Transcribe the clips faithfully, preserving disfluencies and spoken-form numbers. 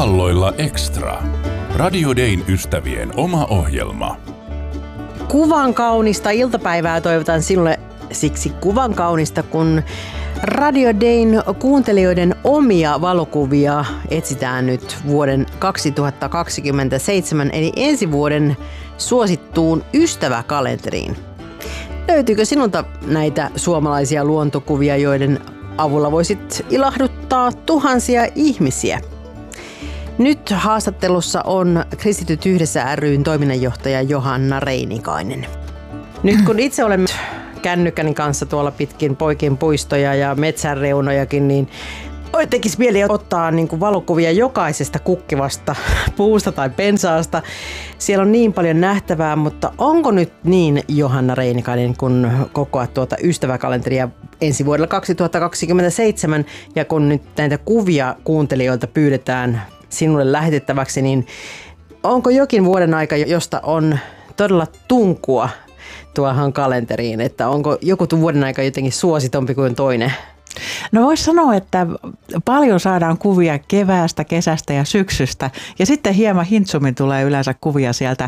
Aalloilla Extra. Radio Dayn ystävien oma ohjelma. Kuvan kaunista iltapäivää toivotan sinulle siksi kuvan kaunista, kun Radio Dayn kuuntelijoiden omia valokuvia etsitään nyt vuoden kaksituhattakaksikymmentäseitsemän eli ensi vuoden suosittuun ystäväkalenteriin. Löytyykö sinulta näitä suomalaisia luontokuvia, joiden avulla voisit ilahduttaa tuhansia ihmisiä? Nyt haastattelussa on Kristityt yhdessä ry:n toiminnanjohtaja Johanna Reinikainen. Nyt kun itse olen kännykkäni kanssa tuolla pitkin poikin puistoja ja metsän reunojakin, niin tekisi mieli ottaa niin kuin valokuvia jokaisesta kukkivasta puusta tai pensaasta. Siellä on niin paljon nähtävää, mutta onko nyt niin, Johanna Reinikainen, kun kokoat tuota ystäväkalenteria ensi vuodella kaksituhattakaksikymmentäseitsemän ja kun nyt näitä kuvia kuuntelijoilta pyydetään sinulle lähetettäväksi, niin onko jokin vuoden aika, josta on todella tunkua tuohon kalenteriin, että onko joku vuoden aika jotenkin suositompi kuin toinen? No voisi sanoa, että paljon saadaan kuvia keväästä, kesästä ja syksystä ja sitten hieman hintsummin tulee yleensä kuvia sieltä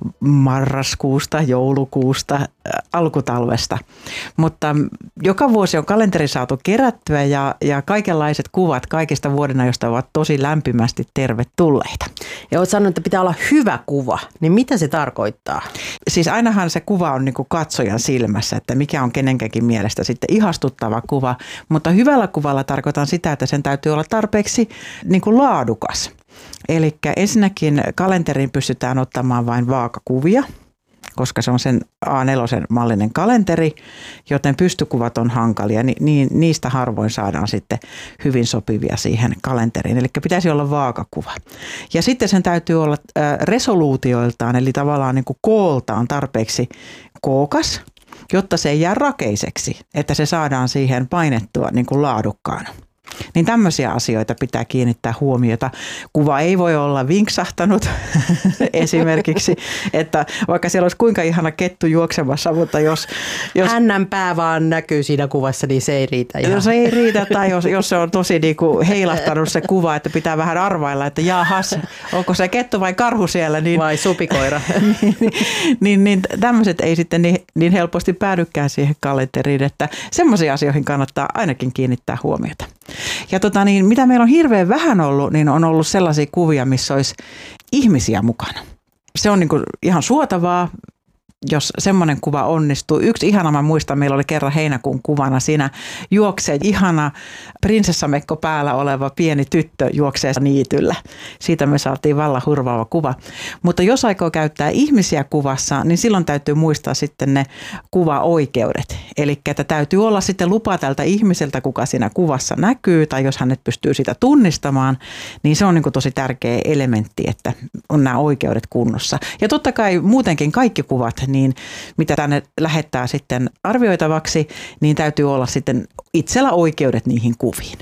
marraskuusta, joulukuusta, alkutalvesta. Mutta joka vuosi on kalenteri saatu kerättyä ja, ja kaikenlaiset kuvat kaikista vuodenajoista ovat tosi lämpimästi tervetulleita. Ja olet sanonut, että pitää olla hyvä kuva, niin mitä se tarkoittaa? Siis ainahan se kuva on niin kuin katsojan silmässä, että mikä on kenenkäkin mielestä sitten ihastuttava kuva. Mutta hyvällä kuvalla tarkoitan sitä, että sen täytyy olla tarpeeksi niin kuin laadukas. Eli ensinnäkin kalenteriin pystytään ottamaan vain vaakakuvia, koska se on sen A neljä mallinen kalenteri, joten pystykuvat on hankalia, niin niistä harvoin saadaan sitten hyvin sopivia siihen kalenteriin. Eli pitäisi olla vaakakuva. Ja sitten sen täytyy olla resoluutioiltaan, eli tavallaan niin kuin kooltaan tarpeeksi kookas, jotta se ei jää rakeiseksi, että se saadaan siihen painettua niin kuin laadukkaana. Niin tämmöisiä asioita pitää kiinnittää huomiota. Kuva ei voi olla vinksahtanut esimerkiksi, että vaikka siellä olisi kuinka ihana kettu juoksemassa, mutta jos... jos hännän pää vaan näkyy siinä kuvassa, niin se ei riitä. Ihan. Se ei riitä, tai jos, jos se on tosi niin kuin heilahtanut se kuva, että pitää vähän arvailla, että jaahas, onko se kettu vai karhu siellä? Niin, vai supikoira. niin, niin, niin tämmöiset ei sitten niin, niin helposti päädykään siihen kalenteriin, että semmoisiin asioihin kannattaa ainakin kiinnittää huomiota. Ja tota niin, mitä meillä on hirveän vähän ollut, niin on ollut sellaisia kuvia, missä olisi ihmisiä mukana. Se on niin kuin ihan suotavaa, jos semmoinen kuva onnistuu. Yksi ihana, mä muistan, meillä oli kerran heinäkuun kuvana, siinä juoksee ihana prinsessamekko päällä oleva pieni tyttö juoksee niityllä. Siitä me saatiin vallan hurvaava kuva. Mutta jos aikoo käyttää ihmisiä kuvassa, niin silloin täytyy muistaa sitten ne kuvaoikeudet. Eli että täytyy olla sitten lupa tältä ihmiseltä, kuka siinä kuvassa näkyy, tai jos hänet pystyy sitä tunnistamaan, niin se on niin kuin tosi tärkeä elementti, että on nämä oikeudet kunnossa. Ja totta kai muutenkin kaikki kuvat, niin mitä tänne lähettää sitten arvioitavaksi, niin täytyy olla sitten itsellä oikeudet niihin kuviin.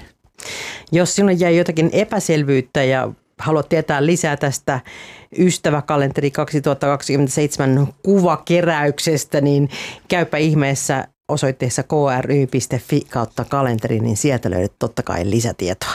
Jos sinulle jäi jotakin epäselvyyttä ja haluat tietää lisää tästä ystäväkalenteri kaksituhattakaksikymmentäseitsemän kuvakeräyksestä, niin käypä ihmeessä osoitteessa k r y piste f i kautta kalenteri, niin sieltä löydät totta kai lisätietoa.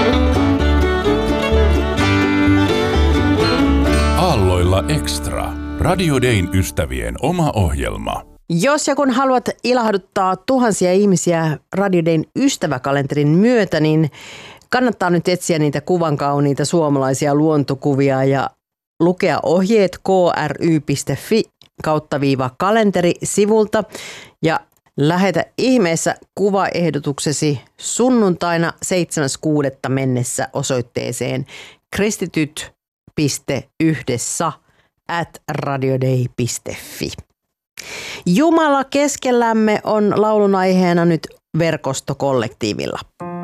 Aalloilla Extra. Radio Dayn ystävien oma ohjelma. Jos ja kun haluat ilahduttaa tuhansia ihmisiä Radio Dayn ystäväkalenterin myötä, niin kannattaa nyt etsiä niitä kuvan kauniita suomalaisia luontokuvia ja lukea ohjeet k r y piste f i kautta viiva kalenteri sivulta ja lähetä ihmeessä kuvaehdotuksesi sunnuntaina seitsemäs kuudetta mennessä osoitteeseen kristityt piste yhdessä at radioday piste f i. Jumala keskellämme on laulun aiheena nyt verkostokollektiivilla.